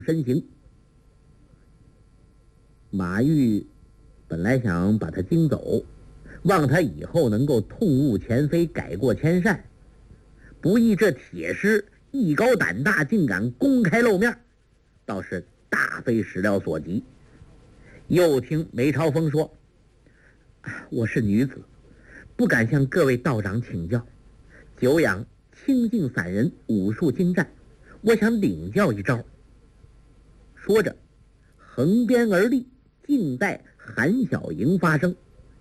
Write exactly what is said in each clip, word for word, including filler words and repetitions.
身形。马玉本来想把他惊走，望他以后能够痛悟前非，改过迁善，不意这铁狮艺高胆大，竟敢公开露面，倒是大非始料所及。又听梅超风说：“我是女子，不敢向各位道长请教，久仰清净散人武术精湛，我想领教一招。”说着横鞭而立，静待韩小莹发声。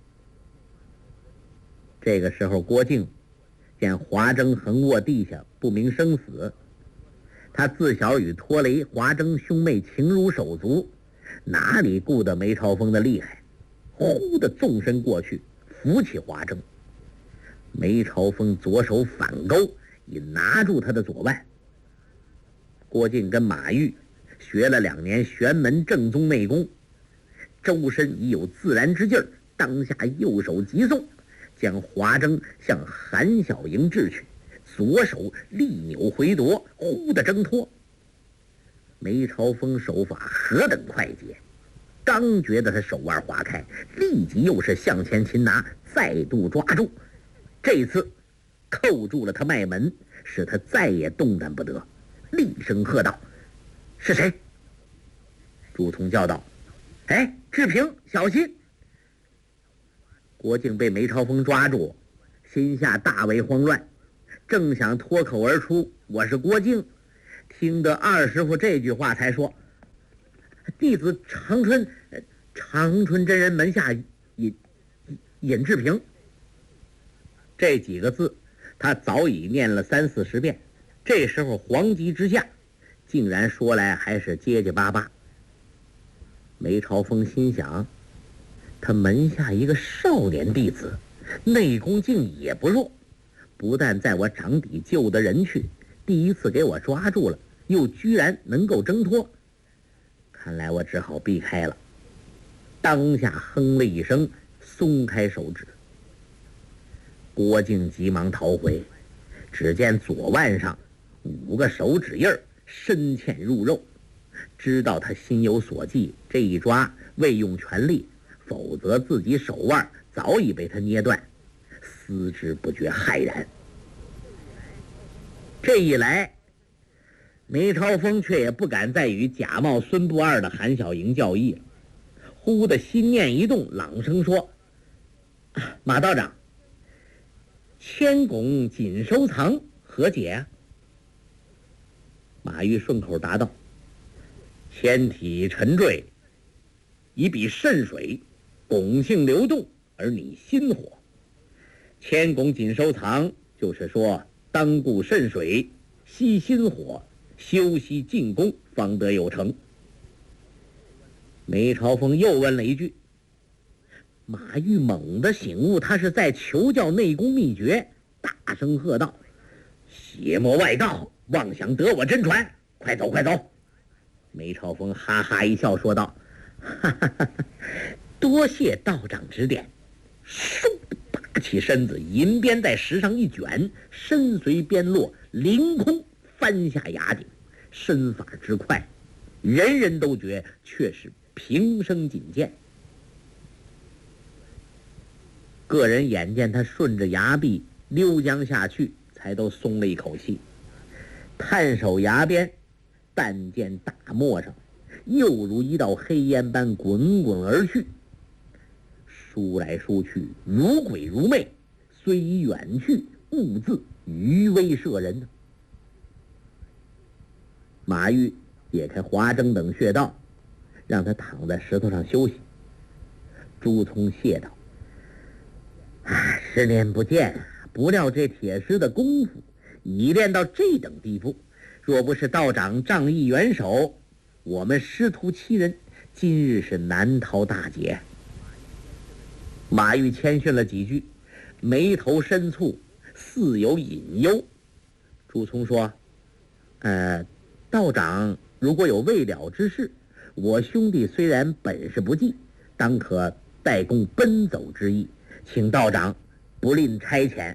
这个时候，郭靖见华筝横卧地下，不明生死。他自小与托雷、华筝兄妹情如手足，哪里顾得梅超风的厉害？忽地纵身过去，扶起华筝。梅超风左手反勾，已拿住他的左腕。郭靖跟马玉学了两年玄门正宗内功，周身已有自然之劲儿，当下右手急送，将华筝向韩小莹掷去，左手力扭回夺，忽地挣脱。梅超风手法何等快捷，刚觉得他手腕划开，立即又是向前擒拿，再度抓住，这次扣住了他脉门，使他再也动弹不得。厉声喝道：“是谁？”朱仝叫道：“哎，志平，小心！”郭靖被梅超风抓住，心下大为慌乱，正想脱口而出：“我是郭靖。”听得二师傅这句话，才说：“弟子长春长春真人门下尹尹志平。”这几个字他早已念了三四十遍，这时候惶急之下，竟然说来还是结结巴巴。梅超风心想，他门下一个少年弟子，内功竟也不弱，不但在我掌底救得人去，第一次给我抓住了，又居然能够挣脱，看来我只好避开了。当下哼了一声，松开手指。郭靖急忙逃回，只见左腕上五个手指印儿深嵌入肉，知道他心有所忌，这一抓未用全力，否则自己手腕早已被他捏断，思之不觉骇然。这一来，梅超风却也不敢再与假冒孙不二的韩小莹较易了，忽的心念一动，朗声说：“马道长，千拱锦收藏何解啊？”马玉顺口答道：“千体沉坠，以比渗水，拱性流动，而拟心火。千拱锦收藏，就是说当固渗水，息心火，修习静功，方得有成。”梅超风又问了一句。马玉猛地醒悟，他是在求教内功秘诀，大声喝道：“邪魔外道，妄想得我真传，快走快走！”梅超风哈哈一笑，说道：“哈哈哈，多谢道长指点。”嗖，拔起身子，银鞭在石上一卷，身随鞭落，凌空翻下崖顶。身法之快，人人都觉却是平生仅见。个人眼见他顺着崖壁溜将下去，才都松了一口气。探手崖边，但见大漠上又如一道黑烟般滚滚而去，疏来疏去，如鬼如魅，虽已远去，兀自余威慑人。马玉解开华筝等穴道，让他躺在石头上休息。朱仝谢道：“啊，十年不见，不料这铁狮的功夫已练到这等地步，若不是道长仗义援手，我们师徒七人今日是难逃大劫。”马玉谦逊了几句，眉头深蹙，似有隐忧。朱仝说：“呃，道长如果有未了之事，我兄弟虽然本事不济，当可带共奔走之意，请道长不吝差遣。”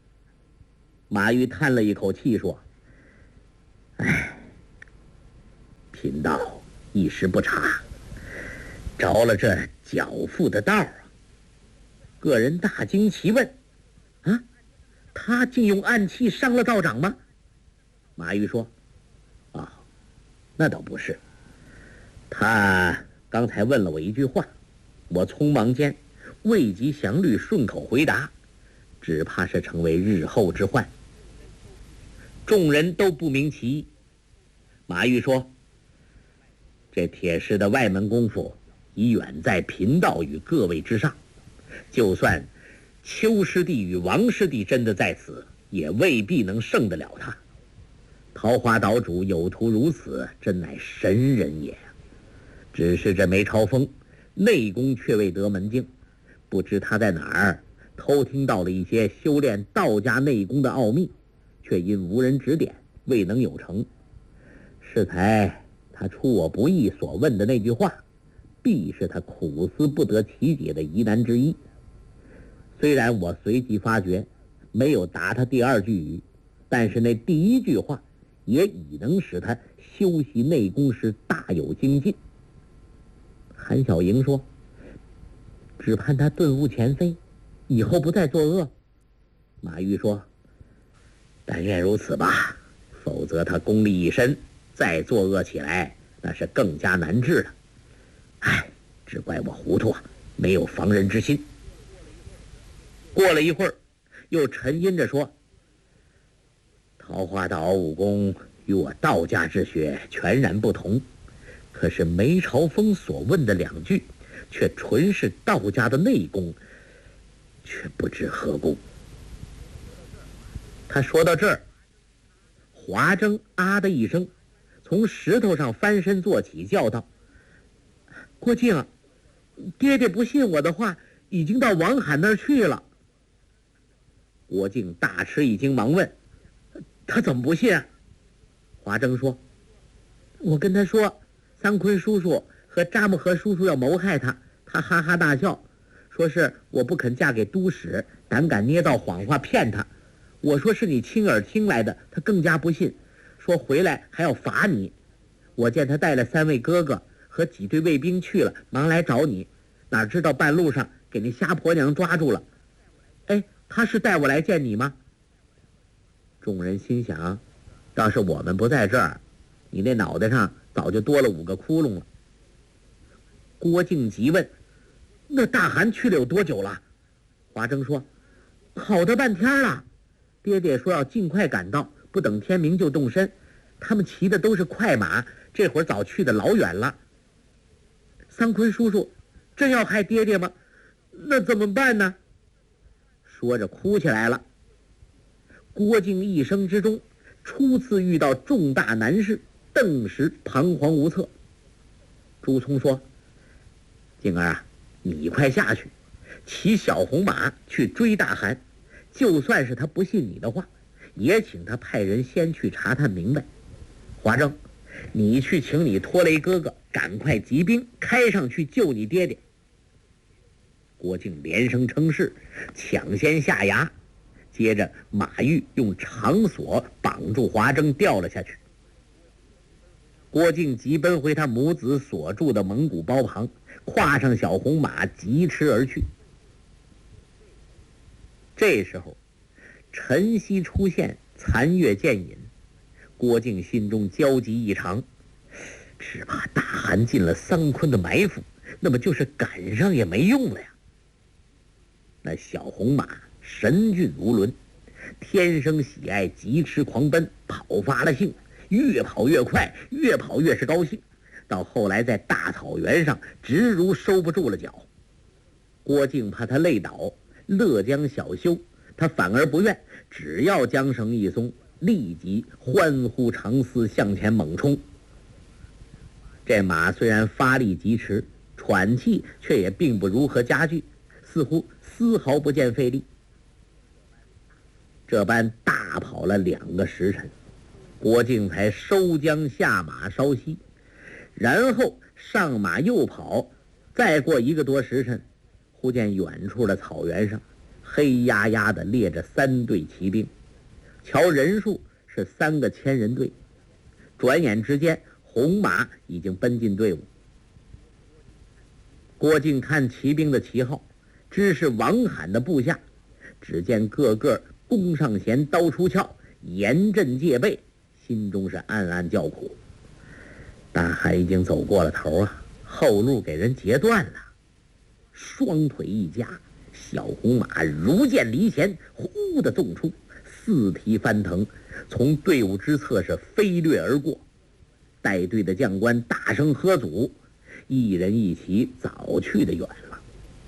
马玉叹了一口气说：“唉， 贫道一时不察，着了这狡妇的道啊！个人大惊其问：啊，他竟用暗器伤了道长吗？马玉说：啊，那倒不是。他刚才问了我一句话，我匆忙间未及详虑，顺口回答，只怕是成为日后之患。众人都不明其意。马玉说：这铁师的外门功夫已远在贫道与各位之上，就算邱师弟与王师弟真的在此，也未必能胜得了他。桃花岛主有图如此，真乃神人也。只是这梅超风内功却未得门径，不知他在哪儿偷听到了一些修炼道家内功的奥秘，却因无人指点未能有成。适才他出我不意所问的那句话，必是他苦思不得其解的疑难之一。虽然我随即发觉没有答他第二句语，但是那第一句话也已能使他修习内功时大有精进。韩小莹说：只盼他顿悟前非，以后不再作恶。马玉说：但愿如此吧，否则他功力一深，再作恶起来那是更加难治了。唉，只怪我糊涂啊，没有防人之心。过了一会儿，又沉吟着说：桃花岛武功与我道家之学全然不同，可是梅超风所问的两句却纯是道家的内功，却不知何故。他说到这儿，华筝啊的一声从石头上翻身坐起，叫道：郭靖，爹爹不信我的话，已经到王罕那儿去了。郭靖大吃一惊，忙问：他怎么不信啊？华筝说：我跟他说三坤叔叔和扎木合叔叔要谋害他，他哈哈大笑，说是我不肯嫁给都使，胆敢捏造谎话骗他。我说是你亲耳听来的，他更加不信，说回来还要罚你。我见他带了三位哥哥和几队卫兵去了，忙来找你，哪知道半路上给那瞎婆娘抓住了。哎，他是带我来见你吗？众人心想，要是我们不在这儿，你那脑袋上早就多了五个窟窿了。郭靖急问：那大汗去了有多久了？华筝说：好的半天了，爹爹说要尽快赶到，不等天明就动身。他们骑的都是快马，这会儿早去的老远了。三坤叔叔真要害爹爹吗？那怎么办呢？说着哭起来了。郭靖一生之中初次遇到重大难事，顿时彷徨无策。朱聪说：靖儿啊，你快下去，骑小红马去追大汗，就算是他不信你的话，也请他派人先去查探明白。华筝，你去请你拖雷哥哥赶快集兵开上去救你爹爹。郭靖连声称是，抢先下崖，接着马玉用长锁绑住华筝掉了下去。郭靖急奔回他母子所住的蒙古包旁，跨上小红马疾驰而去。这时候晨曦出现，残月渐隐，郭靖心中焦急异常，只怕大汗进了桑坤的埋伏，那么就是赶上也没用了呀。那小红马神骏无伦，天生喜爱疾驰狂奔，跑发了性，越跑越快，越跑越是高兴，到后来在大草原上直如收不住了脚。郭靖怕他累倒，乐将小休，他反而不愿，只要缰绳一松，立即欢呼长嘶向前猛冲。这马虽然发力疾驰，喘气却也并不如何加剧，似乎丝毫不见费力。这般大跑了两个时辰，郭靖才收缰下马稍息，然后上马又跑，再过一个多时辰，忽见远处的草原上黑压压的列着三队骑兵，瞧人数是三个千人队。转眼之间， 红马已经奔进队伍。郭靖看骑兵的旗号，知是王罕的部下，只见个个弓上弦，刀出鞘，严阵戒备，心中是暗暗叫苦。大汉已经走过了头啊，后路给人截断了。双腿一夹，小红马如箭离弦，呼的纵出，四蹄翻腾，从队伍之侧是飞掠而过。带队的将官大声喝阻，一人一骑早去得远了。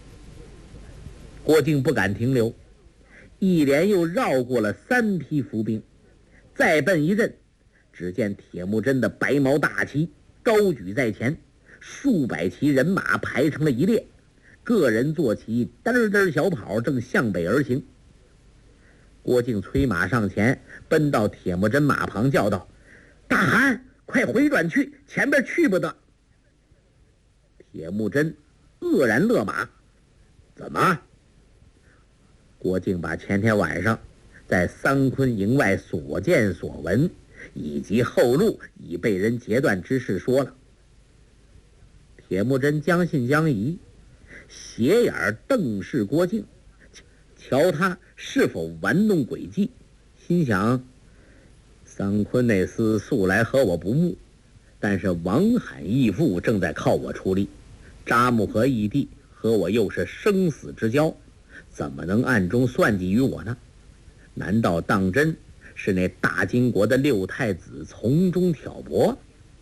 郭靖不敢停留，一连又绕过了三批伏兵，再奔一阵，只见铁木真的白毛大旗高举在前，数百骑人马排成了一列，个人坐骑嘚嘚小跑，正向北而行。郭靖催马上前，奔到铁木真马旁，叫道：“大汗，快回转去，前边去不得。”铁木真愕然勒马。怎么？郭靖把前天晚上在三坤营外所见所闻，以及后路已被人截断之事说了。铁木真将信将疑，斜眼瞪视郭靖，瞧他是否玩弄诡计，心想：三坤那厮素来和我不睦，但是王罕义父正在靠我出力，扎木合义弟和我又是生死之交，怎么能暗中算计于我呢？难道当真是那大金国的六太子从中挑拨？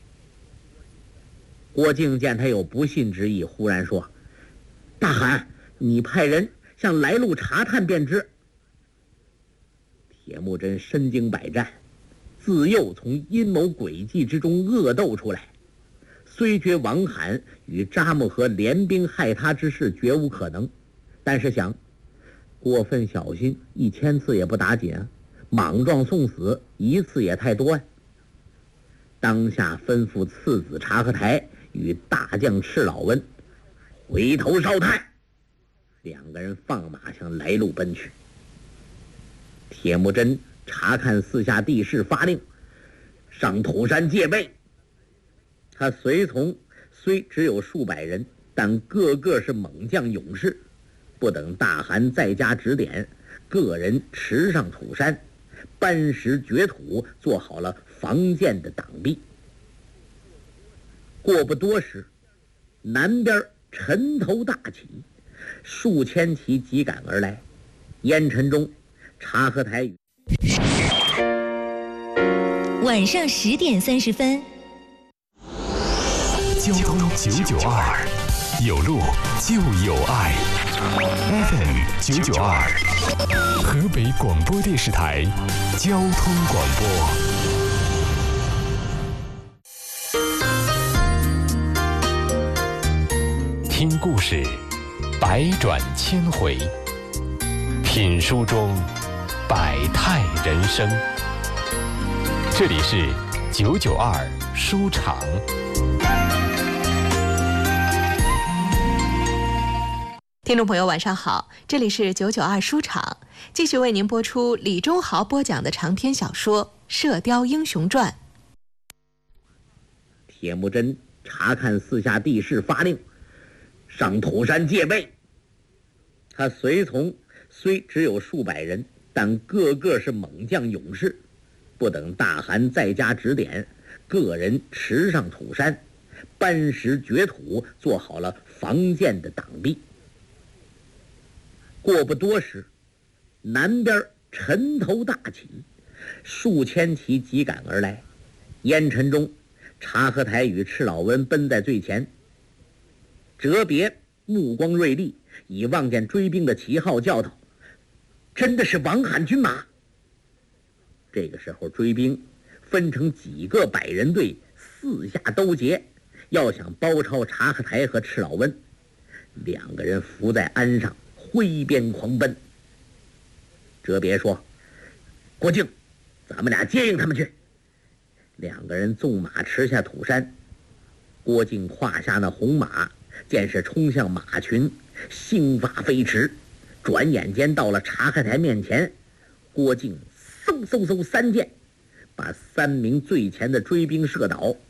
郭靖见他有不信之意，忽然说：“大汗，你派人向来路查探便知。”铁木真身经百战，自幼从阴谋诡计之中恶斗出来，虽觉王罕与扎木合联兵害他之事绝无可能，但是想过分小心一千次也不打紧啊，莽撞送死一次也太多呀、啊。当下吩咐次子察合台与大将赤老温回头烧炭，两个人放马向来路奔去。铁木真查看四下地势，发令上土山戒备。他随从虽只有数百人，但个个是猛将勇士，不等大汗在家指点，个人驰上土山，搬石掘土，做好了防箭的挡壁。过不多时，南边尘头大起，数千骑急赶而来，烟尘中察合台语。 晚上十点三十分， 交通九九二，有路就有爱。F M 九九二，河北广播电视台交通广播。听故事，百转千回；品书中，百态人生。这里是九九二书场。 听众朋友晚上好，这里是九九二书场，继续为您播出李忠豪播讲的长篇小说《射雕英雄传》。 铁木真查看四下地势，发令上土山戒备。他随从虽只有数百人，但个个是猛将勇士，不等大汗在家指点，个人驰上土山，搬石掘土，做好了防箭的挡壁。过不多时，南边尘头大起，数千骑急赶而来，烟尘中察合台与赤老温奔在最前。哲别目光锐利，已望见追兵的旗号，叫道：“真的是王罕军马！”这个时候，追兵分成几个百人队，四下兜截，要想包抄察合台和赤老温。两个人伏在鞍上，挥鞭狂奔。哲别说：“郭靖，咱们俩接应他们去。”两个人纵马驰下土山。郭靖胯下那红马，见是冲向马群，星发飞驰，转眼间到了察合台面前。郭靖嗖嗖嗖三箭，把三名最前的追兵射倒，